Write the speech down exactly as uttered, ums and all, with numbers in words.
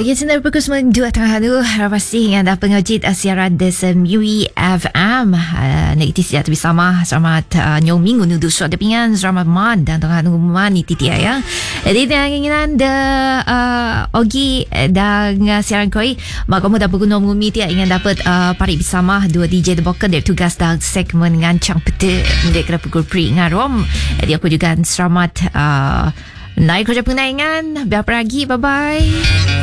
Ya, sinar pukul sembilan dua tengah tu. Harap pasti yang dah pengajit siaran desa M U I F M. Nekiti sejak tu bersama. Selamat uh, nyong minggu nudu suat depingan. Selamat man dan tengah nunggu man ni titi ya. Jadi dengan inginan de uh, Ogi dan siaran koi. Maka kamu dapat guna mengumi tiap ingin dapat uh, parik bersama dua D J The Boken dari tugas dalam segmen ngancang peti. Mereka pukul pri ngarom. Jadi aku juga selamat uh, naik kerja pengaingan. Biar pergi. Bye-bye.